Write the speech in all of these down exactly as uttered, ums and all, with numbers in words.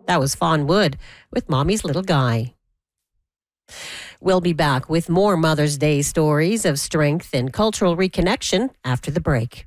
That was Fawn Wood with Mommy's Little Guy. We'll be back with more Mother's Day stories of strength and cultural reconnection after the break.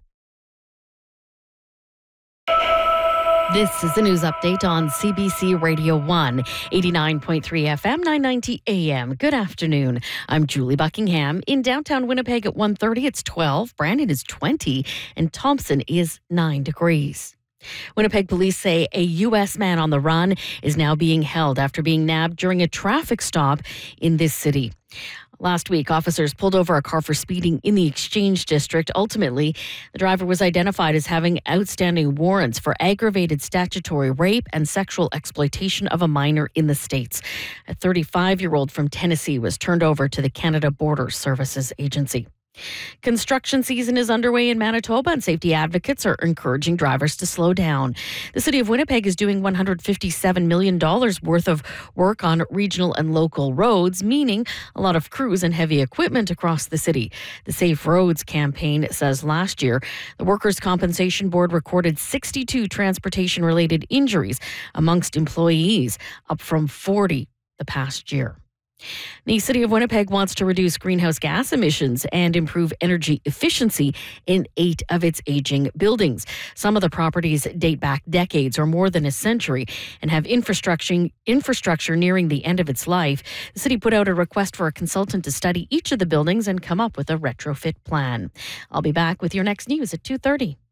This is the news update on C B C Radio one, eighty-nine point three F M, nine ninety A M. Good afternoon. I'm Julie Buckingham. In downtown Winnipeg at one thirty, it's twelve. Brandon is twenty, and Thompson is nine degrees. Winnipeg police say a U S man on the run is now being held after being nabbed during a traffic stop in this city. Last week, officers pulled over a car for speeding in the Exchange District. Ultimately, the driver was identified as having outstanding warrants for aggravated statutory rape and sexual exploitation of a minor in the States. A thirty-five-year-old from Tennessee was turned over to the Canada Border Services Agency. Construction season is underway in Manitoba, and safety advocates are encouraging drivers to slow down. The city of Winnipeg is doing one hundred fifty-seven million dollars worth of work on regional and local roads, meaning a lot of crews and heavy equipment across the city. The Safe Roads campaign says last year, the Workers' Compensation Board recorded sixty-two transportation-related injuries amongst employees, up from forty the past year. The City of Winnipeg wants to reduce greenhouse gas emissions and improve energy efficiency in eight of its aging buildings. Some of the properties date back decades or more than a century and have infrastructure, infrastructure nearing the end of its life. The city put out a request for a consultant to study each of the buildings and come up with a retrofit plan. I'll be back with your next news at two thirty.